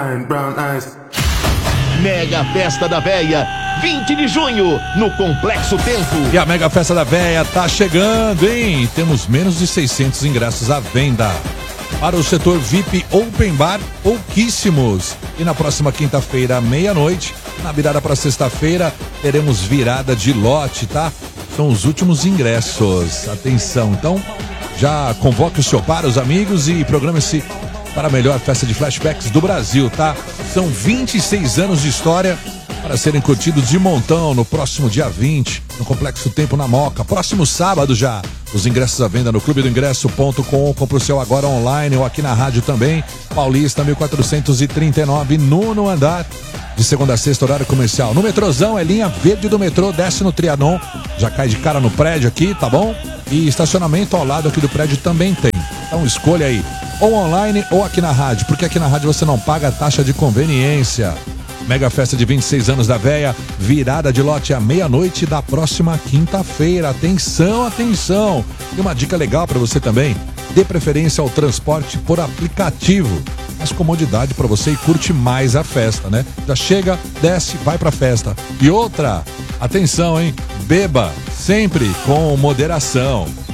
Mega Festa da Véia, 20 de junho, no Complexo Tempo. E a Mega Festa da Véia tá chegando, hein? Temos menos de 600 ingressos à venda. Para o setor VIP Open Bar, pouquíssimos. E na próxima quinta-feira, à meia-noite, na virada para sexta-feira, teremos virada de lote, tá? São os últimos ingressos. Atenção, então, já convoque o seu par, os amigos e programe-se para a melhor festa de flashbacks do Brasil, tá? São 26 anos de história para serem curtidos de montão no próximo dia 20, no Complexo Tempo na Moca. Próximo sábado já. Os ingressos à venda no clubedoingresso.com. Compre o seu agora online ou aqui na rádio também. Paulista 1439, nono andar. De segunda a sexta, horário comercial. No metrôzão, é linha verde do metrô, desce no Trianon. Já cai de cara no prédio aqui, tá bom? E estacionamento ao lado aqui do prédio também tem. Então escolha aí, ou online ou aqui na rádio, porque aqui na rádio você não paga a taxa de conveniência. Mega Festa de 26 anos da Véia, virada de lote à meia-noite da próxima quinta-feira. Atenção, atenção! E uma dica legal para você também: dê preferência ao transporte por aplicativo. Mais comodidade para você e curte mais a festa, né? Já chega, desce, vai pra festa. E outra, atenção, hein? Beba sempre com moderação.